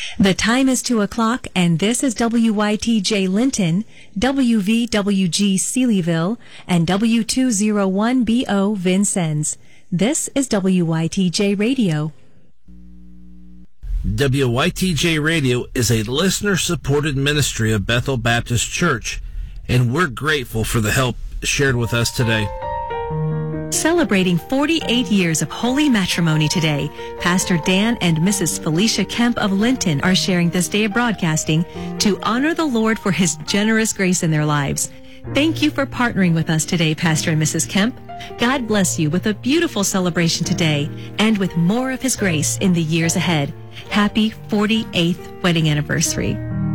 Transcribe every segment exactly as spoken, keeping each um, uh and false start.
The time is two o'clock, and this is W Y T J Linton, W V W G Sealyville, and W two oh one B O Vincennes. This is W Y T J Radio. W Y T J Radio is a listener-supported ministry of Bethel Baptist Church, and we're grateful for the help shared with us today. Celebrating forty-eight years of holy matrimony today, Pastor Dan and Missus Felicia Kemp of Linton are sharing this day of broadcasting to honor the Lord for His generous grace in their lives. Thank you for partnering with us today, Pastor and Missus Kemp. God bless you with a beautiful celebration today and with more of His grace in the years ahead. Happy forty-eighth wedding anniversary.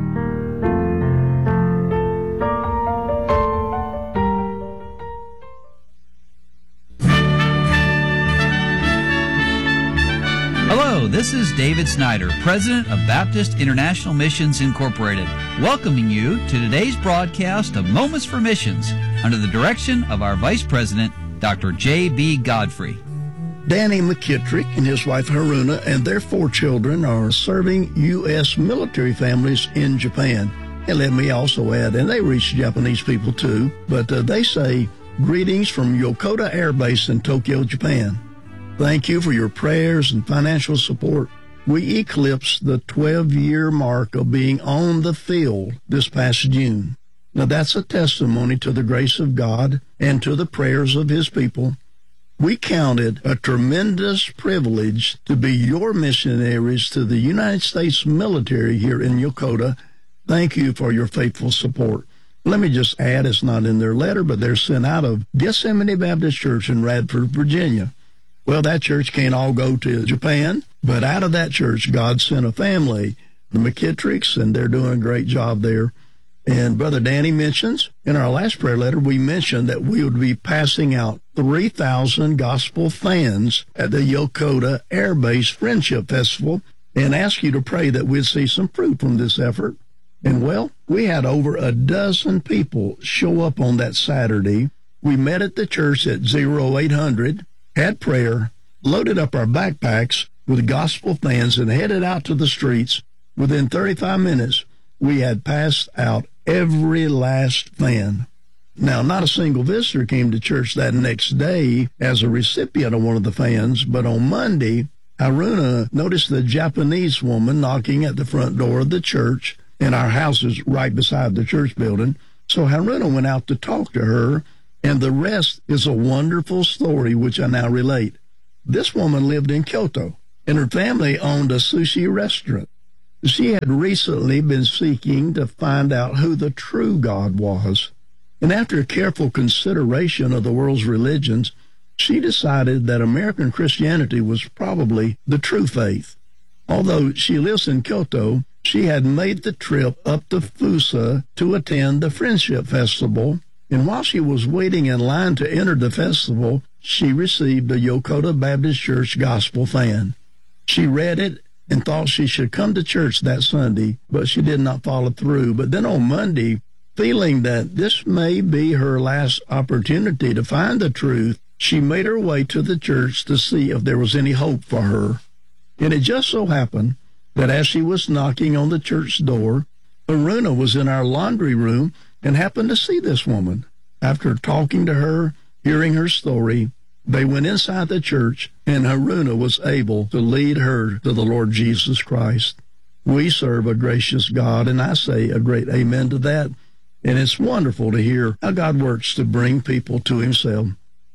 Hello, this is David Snyder, President of Baptist International Missions Incorporated, welcoming you to today's broadcast of Moments for Missions under the direction of our Vice President, Doctor J B. Godfrey. Danny McKittrick and his wife Haruna and their four children are serving U S military families in Japan. And let me also add, and they reach Japanese people too, but uh, they say, greetings from Yokota Air Base in Tokyo, Japan. Thank you for your prayers and financial support. We eclipsed the twelve-year mark of being on the field this past June. Now, that's a testimony to the grace of God and to the prayers of His people. We count it a tremendous privilege to be your missionaries to the United States military here in Yokota. Thank you for your faithful support. Let me just add, it's not in their letter, but they're sent out of Gethsemane Baptist Church in Radford, Virginia. Well, that church can't all go to Japan, but out of that church, God sent a family, the McKittricks, and they're doing a great job there. And Brother Danny mentions, in our last prayer letter, we mentioned that we would be passing out three thousand gospel fans at the Yokota Air Base Friendship Festival and ask you to pray that we'd see some fruit from this effort. And, well, we had over a dozen people show up on that Saturday. We met at the church at oh eight hundred, had prayer, loaded up our backpacks with gospel fans, and headed out to the streets. Within thirty-five minutes, we had passed out every last fan. Now, not a single visitor came to church that next day as a recipient of one of the fans, but on Monday, Haruna noticed the Japanese woman knocking at the front door of the church, and our house is right beside the church building. So Haruna went out to talk to her, and the rest is a wonderful story, which I now relate. This woman lived in Kyoto, and her family owned a sushi restaurant. She had recently been seeking to find out who the true God was. And after careful consideration of the world's religions, she decided that American Christianity was probably the true faith. Although she lives in Kyoto, she had made the trip up to Fusa to attend the Friendship Festival. And while she was waiting in line to enter the festival, she received a Yokota Baptist Church gospel fan. She read it and thought she should come to church that Sunday, but she did not follow through. But then on Monday, feeling that this may be her last opportunity to find the truth, she made her way to the church to see if there was any hope for her. And it just so happened that as she was knocking on the church door, Haruna was in our laundry room and happened to see this woman. After talking to her, hearing her story, they went inside the church, and Haruna was able to lead her to the Lord Jesus Christ. We serve a gracious God, and I say a great amen to that. And it's wonderful to hear how God works to bring people to Himself.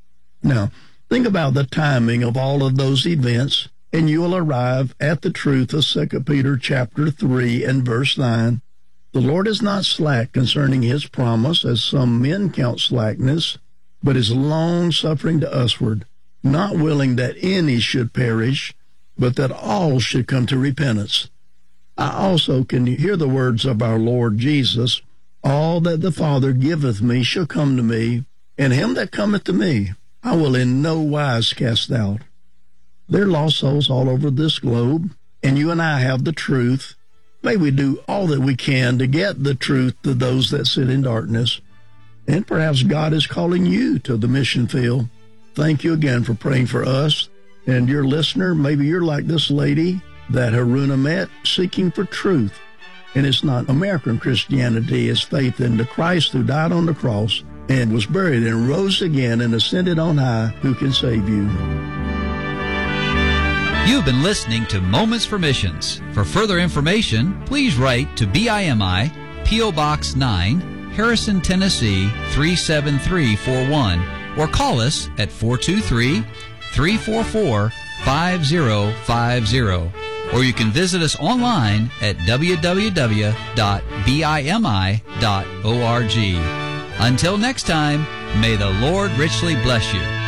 Now, think about the timing of all of those events, and you will arrive at the truth of Second Peter chapter three and verse nine. The Lord is not slack concerning His promise, as some men count slackness, but is long-suffering to usward, not willing that any should perish, but that all should come to repentance. I also can hear the words of our Lord Jesus, all that the Father giveth me shall come to me, and him that cometh to me I will in no wise cast out. There are lost souls all over this globe, and you and I have the truth. May we do all that we can to get the truth to those that sit in darkness. And perhaps God is calling you to the mission field. Thank you again for praying for us. And your listener, maybe you're like this lady that Haruna met seeking for truth. And it's not American Christianity, it's faith in the Christ who died on the cross and was buried and rose again and ascended on high, who can save you. You've been listening to Moments for Missions. For further information, please write to B I M I, P O Box nine, Harrison, Tennessee three seven three four one, or call us at four two three, three four four, five zero five zero. Or you can visit us online at w w w dot b i m i dot org. Until next time, may the Lord richly bless you.